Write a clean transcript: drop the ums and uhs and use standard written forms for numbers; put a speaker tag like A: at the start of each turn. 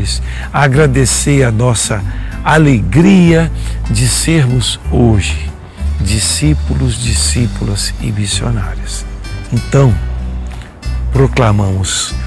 A: deles, agradecer a nossa alegria de sermos hoje discípulos, discípulas e missionárias. Então, proclamamos